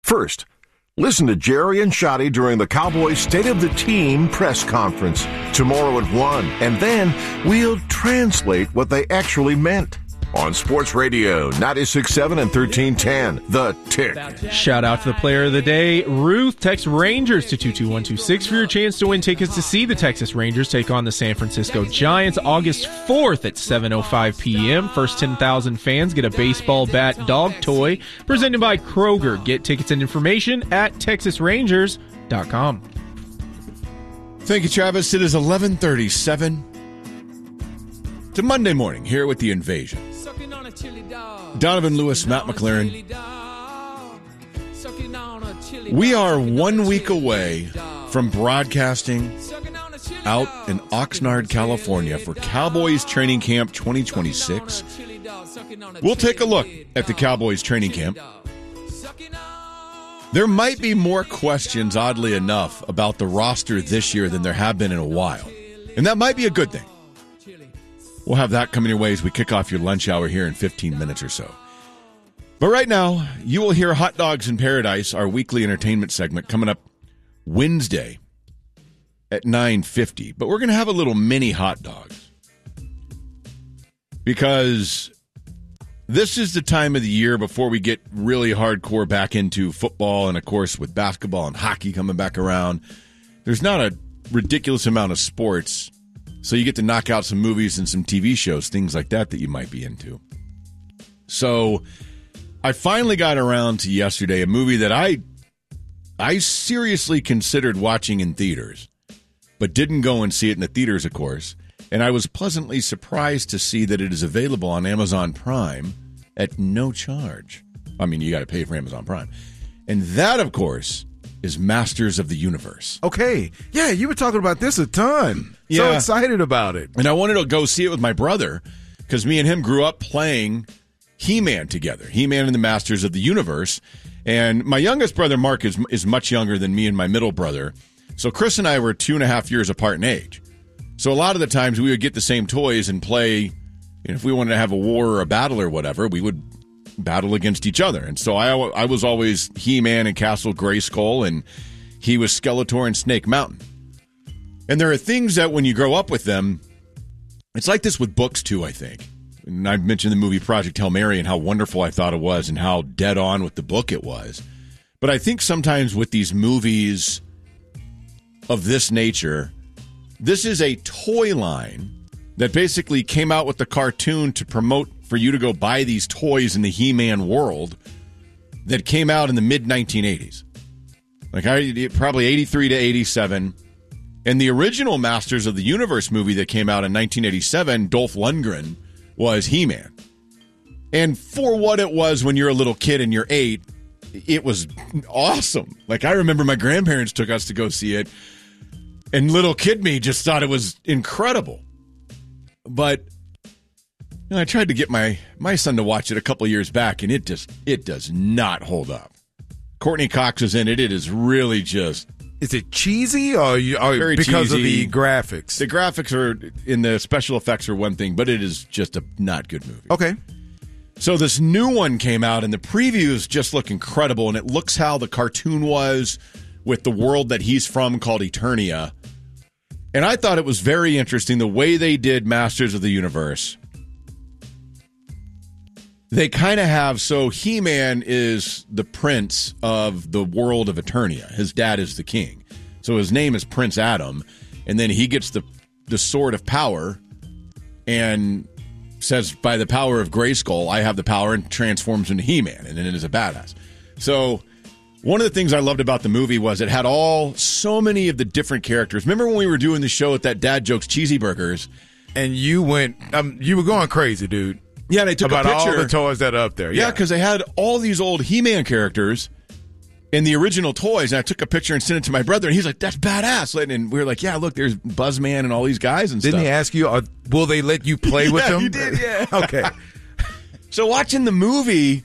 First, listen to Jerry and Shotty during the Cowboys State of the Team press conference tomorrow at 1. And then we'll translate what they actually meant. On Sports Radio 96.7 and 1310, The Tick. Shout out to the player of the day, Ruth. Text Rangers to 22126 for your chance to win tickets to see the Texas Rangers take on the San Francisco Giants August 4th at 7:05 p.m. First 10,000 fans get a baseball bat dog toy presented by Kroger. Get tickets and information at texasrangers.com. Thank you, Travis. It is 11:37. It's a Monday morning here with The Invasion. Donovan Lewis, Matt McLaren. We are 1 week away from broadcasting out in Oxnard, California for Cowboys Training Camp 2026. We'll take a look at the Cowboys Training Camp. There might be more questions, oddly enough, about the roster this year than there have been in a while. And that might be a good thing. We'll have that coming your way as we kick off your lunch hour here in 15 minutes or so. But right now, you will hear Hot Dogs in Paradise, our weekly entertainment segment, coming up Wednesday at 9:50. But we're going to have a little mini hot dogs. Because this is the time of the year before we get really hardcore back into football. And, of course, with basketball and hockey coming back around, there's not a ridiculous amount of sports. So you get to knock out some movies and some TV shows, things like that you might be into. So I finally got around to yesterday a movie that I seriously considered watching in theaters, but didn't go and see it in the theaters, of course. And I was pleasantly surprised to see that it is available on Amazon Prime at no charge. I mean, you got to pay for Amazon Prime. And that, of course, is Masters of the Universe. Okay. Yeah, you were talking about this a ton. So excited about it. And I wanted to go see it with my brother because me and him grew up playing He-Man together. He-Man and the Masters of the Universe. And my youngest brother, Mark, is much younger than me and my middle brother. So Chris and I were 2.5 years apart in age. So a lot of the times we would get the same toys and play. And if we wanted to have a war or a battle or whatever, we would battle against each other. And so I was always He-Man and Castle Grayskull, and he was Skeletor and Snake Mountain. And there are things that when you grow up with them, it's like this with books too, I think. And I've mentioned the movie Project Hail Mary and how wonderful I thought it was and how dead on with the book it was. But I think sometimes with these movies of this nature, this is a toy line that basically came out with the cartoon to promote for you to go buy these toys in the He-Man world that came out in the mid-1980s. Like probably 83 to 87. And the original Masters of the Universe movie that came out in 1987, Dolph Lundgren, was He-Man. And for what it was when you're a little kid and you're 8, it was awesome. Like, I remember my grandparents took us to go see it, and little kid me just thought it was incredible. But I tried to get my son to watch it a couple years back, and it does not hold up. Courtney Cox is in it. It is really just... Is it cheesy or because cheesy. Of the graphics? The graphics are in the special effects are one thing, but it is just a not good movie. Okay. So this new one came out, and the previews just look incredible, and it looks how the cartoon was with the world that he's from called Eternia. And I thought it was very interesting the way they did Masters of the Universe. They kind of have, so He-Man is the prince of the world of Eternia. His dad is the king. So his name is Prince Adam. And then he gets the sword of power and says, by the power of Grayskull, I have the power, and transforms into He-Man. And then it is a badass. So one of the things I loved about the movie was it had so many of the different characters. Remember when we were doing the show at that Dad Jokes Cheesy Burgers? And you went, you were going crazy, dude. Yeah, and they took about a picture. All the toys that are up there. Yeah, because they had all these old He-Man characters in the original toys, and I took a picture and sent it to my brother, and he's like, that's badass. And we were like, yeah, look, there's Buzzman and all these guys and Didn't stuff. He ask you, will they let you play with them? You did, yeah. Okay. So watching the movie,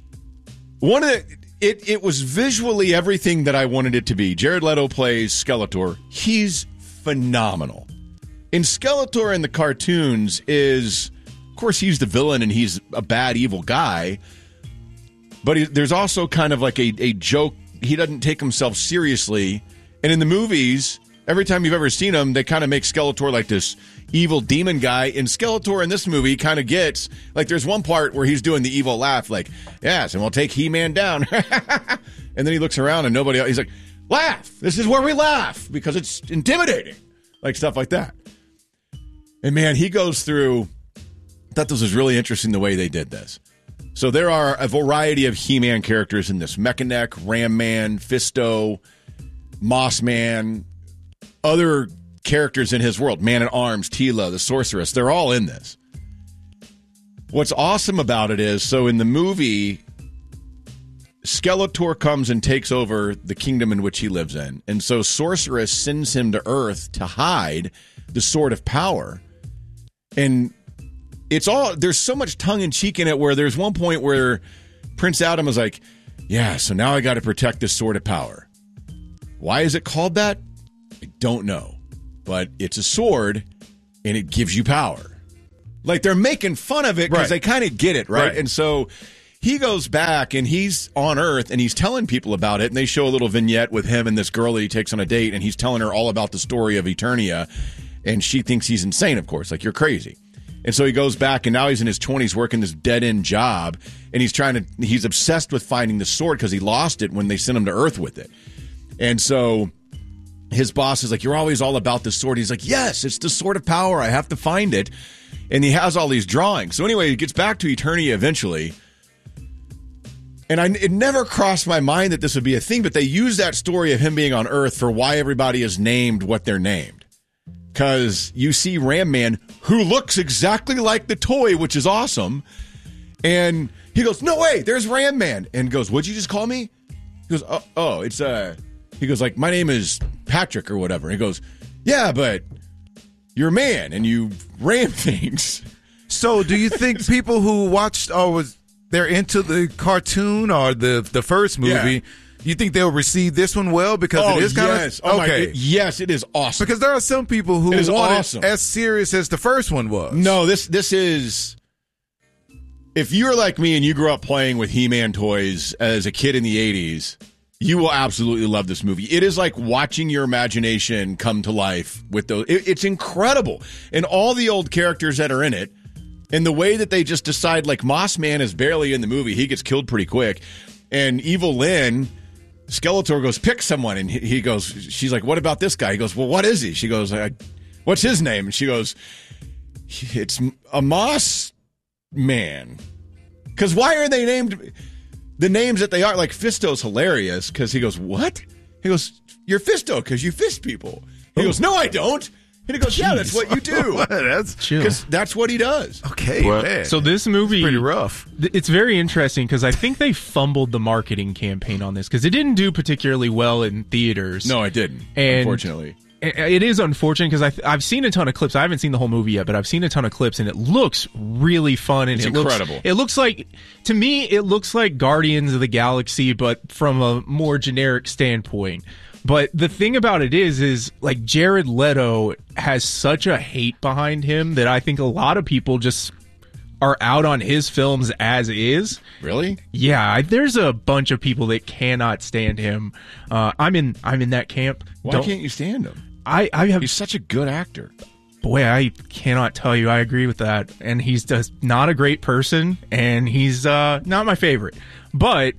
it was visually everything that I wanted it to be. Jared Leto plays Skeletor. He's phenomenal. And Skeletor in the cartoons is... Of course, he's the villain and he's a bad, evil guy. But there's also kind of like a joke. He doesn't take himself seriously. And in the movies, every time you've ever seen him, they kind of make Skeletor like this evil demon guy. And Skeletor in this movie kind of gets, like, there's one part where he's doing the evil laugh, like, yes, and we'll take He-Man down. And then he looks around and nobody else. He's like, laugh. This is where we laugh because it's intimidating. Like stuff like that. And man, he goes through, I thought this was really interesting the way they did this. So there are a variety of He-Man characters in this. Mechanic, Ram Man, Fisto, Moss Man, other characters in his world. Man-at-Arms, Teela, the Sorceress. They're all in this. What's awesome about it is, so in the movie, Skeletor comes and takes over the kingdom in which he lives in. And so Sorceress sends him to Earth to hide the Sword of Power. And it's all, there's so much tongue-in-cheek in it where there's one point where Prince Adam is like, yeah, so now I got to protect the Sword of Power. Why is it called that? I don't know. But it's a sword, and it gives you power. Like, they're making fun of it because they kind of get it, right? And so he goes back, and he's on Earth, and he's telling people about it, and they show a little vignette with him and this girl that he takes on a date, and he's telling her all about the story of Eternia, and she thinks he's insane, of course, like, you're crazy. And so he goes back, and now he's in his 20s working this dead-end job, and he's obsessed with finding the sword because he lost it when they sent him to Earth with it. And so his boss is like, you're always all about the sword. He's like, yes, it's the Sword of Power. I have to find it. And he has all these drawings. So anyway, he gets back to Eternia eventually. And it never crossed my mind that this would be a thing, but they use that story of him being on Earth for why everybody is named what they're named. Because you see Ram Man, who looks exactly like the toy, which is awesome. And he goes, no way, there's Ram Man. And goes, what'd you just call me? He goes, oh, it's he goes like, my name is Patrick or whatever. He goes, yeah, but you're a man and you ram things. So do you think people who watched they're into the cartoon or the first movie, you think they'll receive this one well because it is kind of okay? Yes, it is awesome. Because there are some people who want it as serious as the first one was. No, this is. If you're like me and you grew up playing with He-Man toys as a kid in the 80s, you will absolutely love this movie. It is like watching your imagination come to life with those. It's incredible. And all the old characters that are in it, and the way that they just decide, like Moss Man is barely in the movie. He gets killed pretty quick. And Evil Lynn, Skeletor goes, pick someone. And he goes, she's like, what about this guy? He goes, well, what is he? She goes, what's his name? And she goes, it's a Moss Man. Because why are they named the names that they are? Like Fisto's hilarious because he goes, what? He goes, you're Fisto because you fist people. He goes, no, I don't. And he goes, yeah, that's what you do. That's chill. Because that's what he does. Okay, man. So this movie, it's pretty rough. It's very interesting because I think they fumbled the marketing campaign on this because it didn't do particularly well in theaters. No, it didn't, unfortunately. It is unfortunate because I've seen a ton of clips. I haven't seen the whole movie yet, but I've seen a ton of clips, and it looks really fun. And it's incredible. It looks like, to me, it looks like Guardians of the Galaxy, but from a more generic standpoint. But the thing about it is like Jared Leto has such a hate behind him that I think a lot of people just are out on his films as is. Really? Yeah, there's a bunch of people that cannot stand him. I'm in that camp. Why can't you stand him? He's such a good actor. Boy, I cannot tell you. I agree with that. And he's just not a great person, and he's not my favorite. But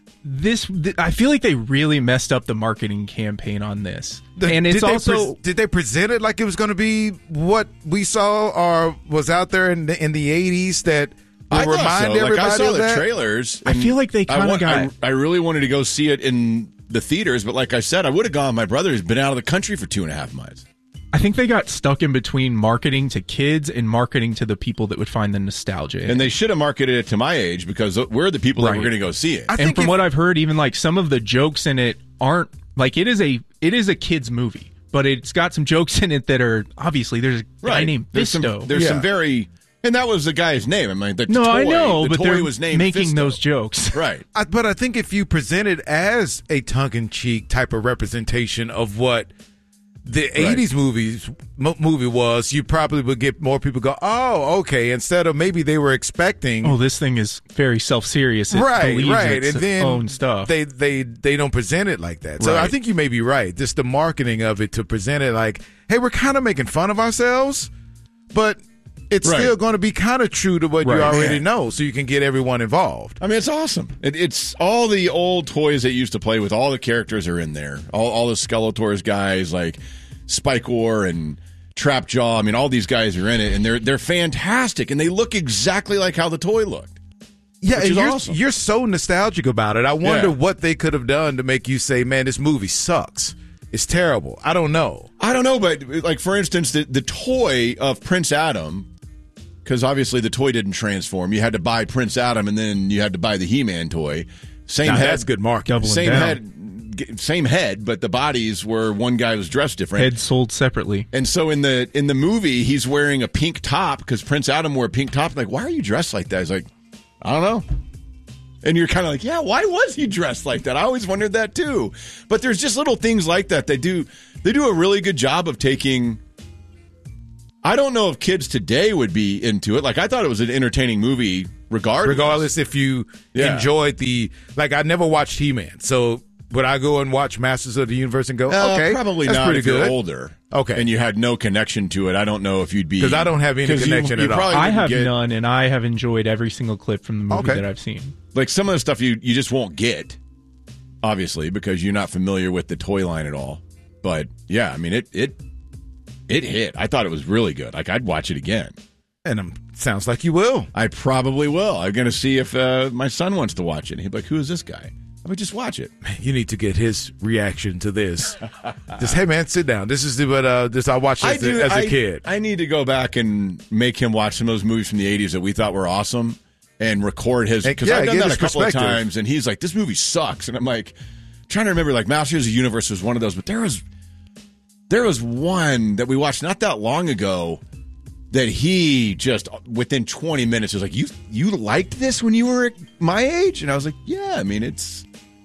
I feel like they really messed up the marketing campaign on this. And it's did they present it like it was going to be what we saw or was out there in the 80s that I remind everybody like I saw of the that? trailers. I feel like they kind of got. I really wanted to go see it in the theaters, but like I said, I would have gone. My brother has been out of the country for 2.5 months. I think they got stuck in between marketing to kids and marketing to the people that would find the nostalgia. And they should have marketed it to my age because we're the people that were going to go see it. And from what I've heard, even like some of the jokes in it aren't like it is a kid's movie, but it's got some jokes in it that are obviously there's a guy named Fisto. There's some very. And that was the guy's name. I mean, I know, but they're was named making Fisto. those jokes. Right. But I think if you present it as a tongue-in-cheek type of representation of what the 80s movie was, you probably would get more people go, oh, okay, instead of maybe they were expecting. Oh, this thing is very self-serious. It right. It's and then own stuff. They don't present it like that. So I think you may be right. Just the marketing of it to present it like, hey, we're kind of making fun of ourselves, but it's still going to be kind of true to what you already know, so you can get everyone involved. I mean, it's awesome. It's all the old toys that you used to play with. All the characters are in there. All the Skeletors guys like Spike War and Trapjaw. I mean, all these guys are in it, and they're fantastic, and they look exactly like how the toy looked. Yeah, which is and awesome. You're so nostalgic about it. I wonder what they could have done to make you say, man, this movie sucks. It's terrible. I don't know, but like, for instance, the toy of Prince Adam, because obviously the toy didn't transform. You had to buy Prince Adam, and then you had to buy the He-Man toy. Same head. That's good marketing. Same head, but the bodies were, one guy was dressed different. Head sold separately. And so in the movie, he's wearing a pink top because Prince Adam wore a pink top. Like, why are you dressed like that? He's like, I don't know. And you're kind of like, yeah, why was he dressed like that? I always wondered that too. But there's just little things like that. They do a really good job of taking. I don't know if kids today would be into it. Like, I thought it was an entertaining movie regardless if you enjoyed I never watched He-Man. So would I go and watch Masters of the Universe and go, okay, probably that's not pretty if good. You're older. Okay. And you had no connection to it. I don't know if you'd be. Because I don't have any connection at all. I have none, and I have enjoyed every single clip from the movie that I've seen. Like, some of the stuff you just won't get, obviously, because you're not familiar with the toy line at all. But, yeah, I mean, it hit. I thought it was really good. Like, I'd watch it again. And sounds like you will. I probably will. I'm going to see if my son wants to watch it. And he'd be like, who is this guy? I mean, just watch it. You need to get his reaction to this. Just, hey, man, sit down. This is what I watched as a kid. I need to go back and make him watch some of those movies from the 80s that we thought were awesome and record his. Because I've done that a couple of times, and he's like, this movie sucks. And I'm like, trying to remember, like, Masters of the Universe was one of those, but there was one that we watched not that long ago that he just, within 20 minutes, was like, you liked this when you were my age? And I was like, yeah, I mean, it's,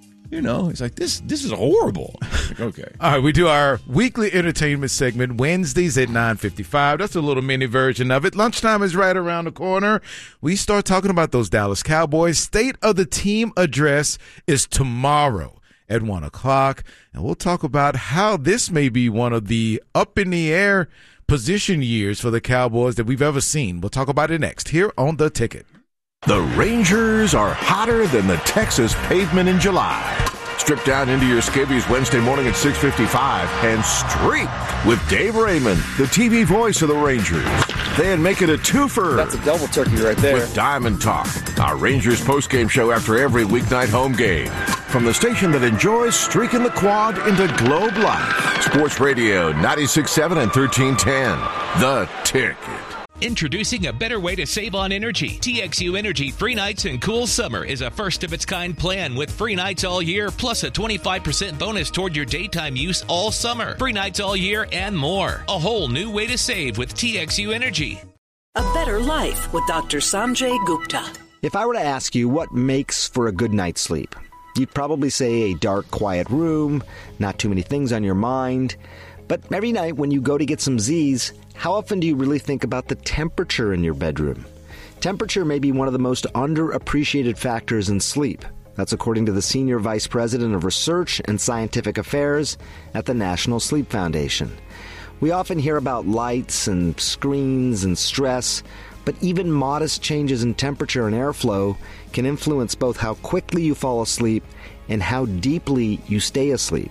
he's like, this is horrible. Like, okay. All right, we do our weekly entertainment segment Wednesdays at 9:55. That's a little mini version of it. Lunchtime is right around the corner. We start talking about those Dallas Cowboys. State of the Team address is tomorrow at 1 o'clock, and we'll talk about how this may be one of the up-in-the-air position years for the Cowboys that we've ever seen. We'll talk about it next here on The Ticket. The Rangers are hotter than the Texas pavement in July. Strip down into your skivvies Wednesday morning at 6:55 and streak with Dave Raymond, the TV voice of the Rangers. Then make it a twofer. That's a double turkey right there. With Diamond Talk, our Rangers postgame show after every weeknight home game. From the station that enjoys streaking the quad into Globe Life. Sports Radio 96.7 and 1310. The Ticket. Introducing a better way to save on energy. TXU Energy Free Nights and Cool Summer is a first-of-its-kind plan with free nights all year, plus a 25% bonus toward your daytime use all summer. Free nights all year and more. A whole new way to save with TXU Energy. A better life with Dr. Sanjay Gupta. If I were to ask you what makes for a good night's sleep, you'd probably say a dark, quiet room, not too many things on your mind. But every night when you go to get some Z's, how often do you really think about the temperature in your bedroom? Temperature may be one of the most underappreciated factors in sleep. That's according to the Senior Vice President of Research and Scientific Affairs at the National Sleep Foundation. We often hear about lights and screens and stress, but even modest changes in temperature and airflow can influence both how quickly you fall asleep and how deeply you stay asleep.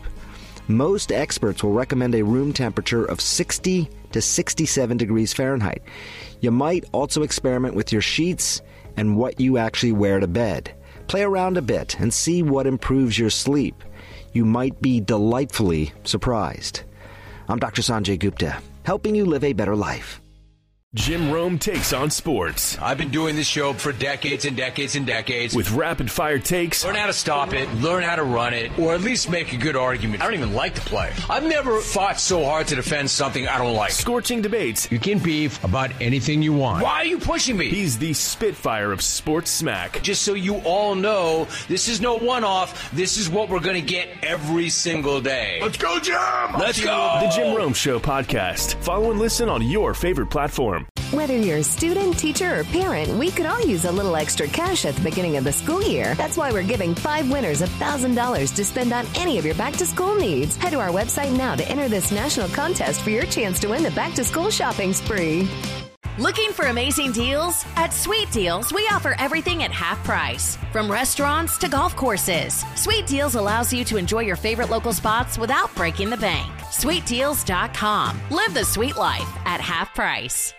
Most experts will recommend a room temperature of 60 to 67 degrees Fahrenheit. You might also experiment with your sheets and what you actually wear to bed. Play around a bit and see what improves your sleep. You might be delightfully surprised. I'm Dr. Sanjay Gupta, helping you live a better life. Jim Rome takes on sports. I've been doing this show for decades and decades and decades. With rapid-fire takes. Learn how to stop it, learn how to run it, or at least make a good argument. I don't even like the play. I've never fought so hard to defend something I don't like. Scorching debates. You can beef about anything you want. Why are you pushing me? He's the Spitfire of sports smack. Just so you all know, this is no one-off. This is what we're going to get every single day. Let's go, Jim! Let's go! The Jim Rome Show podcast. Follow and listen on your favorite platform. Whether you're a student, teacher, or parent, we could all use a little extra cash at the beginning of the school year. That's why we're giving 5 winners $1,000 to spend on any of your back-to-school needs. Head to our website now to enter this national contest for your chance to win the back-to-school shopping spree. Looking for amazing deals? At Sweet Deals, we offer everything at half price. From restaurants to golf courses, Sweet Deals allows you to enjoy your favorite local spots without breaking the bank. SweetDeals.com. Live the sweet life at half price.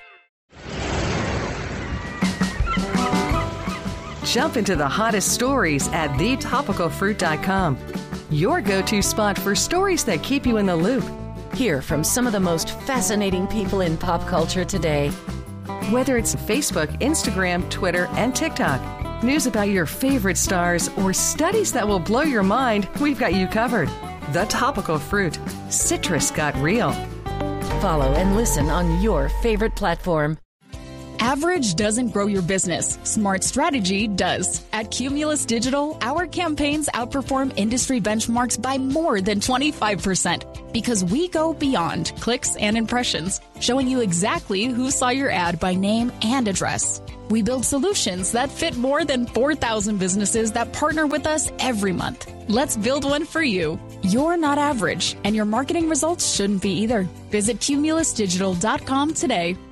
Jump into the hottest stories at thetopicalfruit.com. Your go-to spot for stories that keep you in the loop. Hear from some of the most fascinating people in pop culture today. Whether it's Facebook, Instagram, Twitter, and TikTok, news about your favorite stars, or studies that will blow your mind, we've got you covered. The Topical Fruit. Citrus got real. Follow and listen on your favorite platform. Average doesn't grow your business. Smart strategy does. At Cumulus Digital, our campaigns outperform industry benchmarks by more than 25% because we go beyond clicks and impressions, showing you exactly who saw your ad by name and address. We build solutions that fit more than 4,000 businesses that partner with us every month. Let's build one for you. You're not average, and your marketing results shouldn't be either. Visit cumulusdigital.com today.